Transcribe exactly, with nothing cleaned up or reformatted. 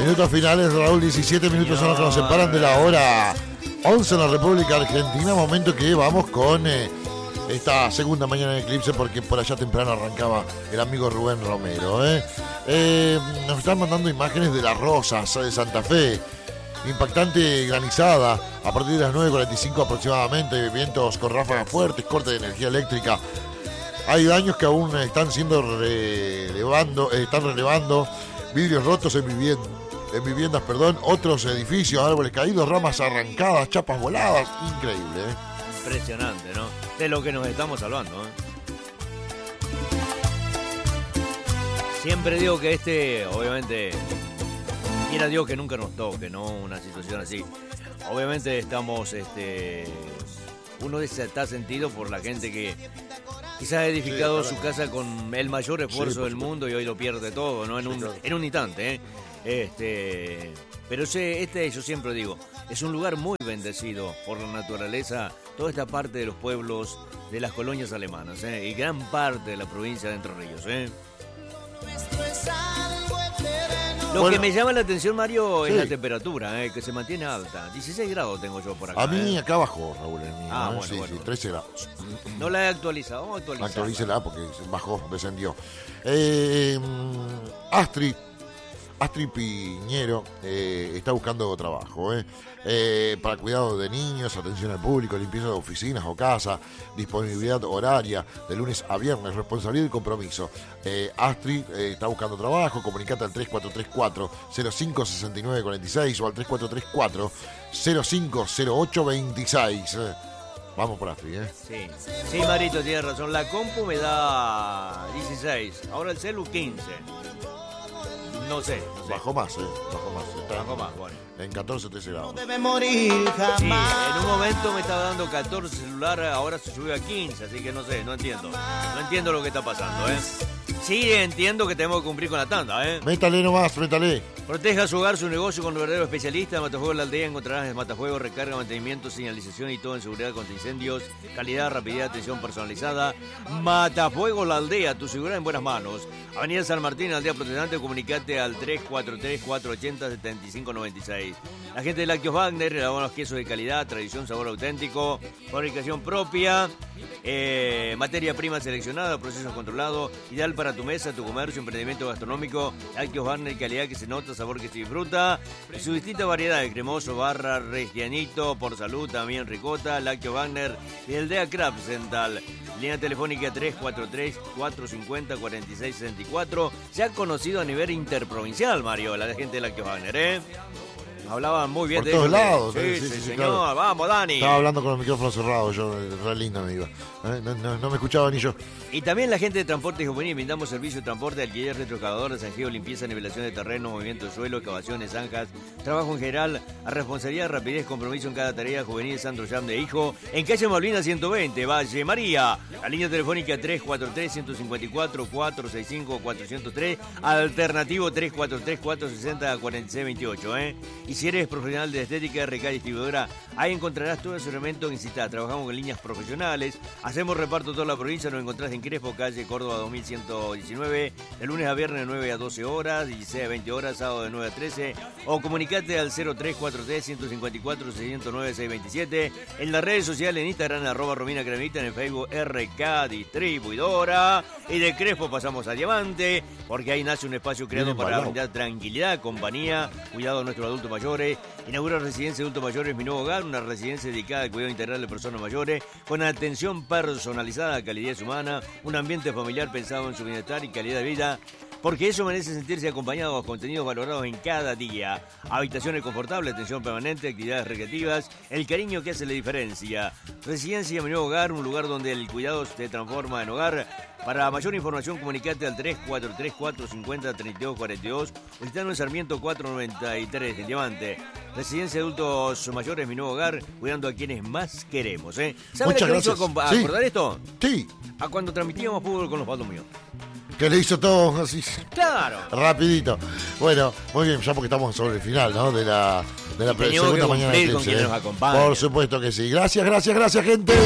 Minutos finales, Raúl, diecisiete minutos son los que nos separan de la hora once en la República Argentina. Momento que vamos con eh, esta segunda mañana de Eclipse, porque por allá temprano arrancaba el amigo Rubén Romero. ¿eh? Eh, nos están mandando imágenes de las Rosas de Santa Fe. Impactante granizada a partir de las nueve cuarenta y cinco aproximadamente. Vientos con ráfagas fuertes, corte de energía eléctrica. Hay daños que aún están siendo relevando, eh, están relevando. Vidrios rotos en viviendas, en viviendas, perdón, otros edificios, árboles caídos, ramas arrancadas, chapas voladas. Increíble, ¿eh? Impresionante, ¿no? De lo que nos estamos hablando, ¿eh? Siempre digo que este, obviamente, quiera Dios que nunca nos toque, ¿no? Una situación así. Obviamente estamos, este, uno está sentido por la gente que quizás ha edificado sí, su casa con el mayor esfuerzo sí, del mundo y hoy lo pierde todo, ¿no? En un, en un instante, ¿eh? Este, pero sé, este, yo siempre digo, es un lugar muy bendecido por la naturaleza, toda esta parte de los pueblos de las colonias alemanas, ¿eh? Y gran parte de la provincia de Entre Ríos, ¿eh? Lo bueno, que me llama la atención, Mario, sí, es la temperatura, eh, que se mantiene alta. dieciséis grados tengo yo por acá. A mí eh. acá bajó, Raúl, el mío. Ah, ¿eh? bueno, sí, bueno. sí, trece grados. No la he actualizado, vamos a actualizarla. Actualícela porque bajó, descendió. Eh, Astrid, Astrid Piñero eh, está buscando trabajo, eh. Eh, para cuidado de niños, atención al público, limpieza de oficinas o casa, disponibilidad horaria de lunes a viernes, responsabilidad y compromiso. Eh, Astrid eh, está buscando trabajo, comunicate al tres cuatro tres cuatro, cero cinco seis nueve cuatro seis o al tres cuatro tres cuatro, cero cinco cero ocho dos seis. Eh, vamos por Astrid, ¿eh? Sí, sí, Marito, tienes razón. La compu me da dieciséis, ahora el celu quince. No sé, no sé. Bajó más, eh. Bajó más. Está Bajó más, bueno. En catorce, trece grados. Sí, en un momento me estaba dando catorce celular, ahora se subió a quince, así que no sé, no entiendo. No entiendo lo que está pasando, ¿eh? Sí, entiendo que tenemos que cumplir con la tanda, ¿eh? Métale nomás, métale. Proteja su hogar, su negocio con un verdadero especialista. Matafuegos La Aldea, encontrarás en Matafuegos recarga, mantenimiento, señalización y todo en seguridad contra incendios, calidad, rapidez, atención personalizada. Matafuegos La Aldea, tu seguridad en buenas manos. Avenida San Martín, Aldea Protestante, comunicate al tres cuatro tres cuatro ocho cero siete cinco nueve seis. La gente de Lácteos Wagner, elaboran quesos de calidad, tradición, sabor auténtico, fabricación propia, eh, materia prima seleccionada, procesos controlados, ideal para tu mesa, tu comercio, emprendimiento gastronómico. Lácteos Wagner, calidad que se nota, sabor que se disfruta, y su distinta variedad de cremoso, barra, regianito, por salud, también ricota. Lácteos Wagner y el Dea Crab Central. Línea telefónica tres cuatro tres cuatro cinco cero cuatro seis seis cuatro. Se ha conocido a nivel interprovincial, Mario, la gente de Lácteos Wagner, ¿eh? Hablaban muy bien por de todos ellos. lados. Sí, eh, sí, sí, sí, señor. Claro. Vamos, Dani. Estaba hablando con los micrófonos cerrados, yo re lindo me iba. ¿Eh? No, no, no me escuchaba ni yo. Y también la gente de Transporte Juvenil, brindamos servicio de transporte, alquiler, retroexcavador, zanjeo, limpieza, nivelación de terreno, movimiento de suelo, excavaciones, zanjas, trabajo en general, a responsabilidad, rapidez, compromiso en cada tarea. Juvenil Sandro Jam de Hijo, en calle Malvinas ciento veinte, Valle María. La línea telefónica tres cuatro tres uno cinco cuatro cuatro seis cinco cuatro cero tres, alternativo tres cuatro tres cuatro seis cero cuatro seis dos ocho, ¿eh? Y si eres profesional de estética, R K Distribuidora, ahí encontrarás todo ese elemento que necesitas. Trabajamos con líneas profesionales, hacemos reparto toda la provincia, nos encontrás en Crespo, calle Córdoba dos mil ciento diecinueve, de lunes a viernes de nueve a doce horas, dieciséis a veinte horas, sábado de nueve a trece, o comunicate al cero tres cuatro tres uno cinco cuatro seis cero nueve seis dos siete, en las redes sociales, en Instagram, arroba Romina Cremita, en el Facebook R K Distribuidora, y de Crespo pasamos a Diamante, porque ahí nace un espacio creado para brindar tranquilidad, compañía, cuidado a nuestros adultos mayores. Inaugura Residencia de Adultos Mayores Mi Nuevo Hogar, una residencia dedicada al cuidado integral de personas mayores, con atención personalizada, calidez humana, un ambiente familiar pensado en su bienestar y calidad de vida, porque eso merece sentirse acompañado a contenidos valorados en cada día. Habitaciones confortables, atención permanente, actividades recreativas, el cariño que hace la diferencia. Residencia Mi Nuevo Hogar, un lugar donde el cuidado se transforma en hogar. Para mayor información, comunicate al tres cuatro tres cuatro cinco cero tres dos cuatro dos o visitando en Sarmiento cuatrocientos noventa y tres en Diamante. Residencia de Adultos Mayores Mi Nuevo Hogar, cuidando a quienes más queremos, ¿eh? ¿Sabes qué me hizo acordar sí. esto? Sí. A cuando transmitíamos fútbol con los Patos Míos. Que le hizo todo así. Claro. Rapidito. Bueno, muy bien, ya porque estamos sobre el final, ¿no? De la, de la segunda mañana de Eclipse, ¿eh? Por supuesto que sí. Gracias, gracias, gracias, gente.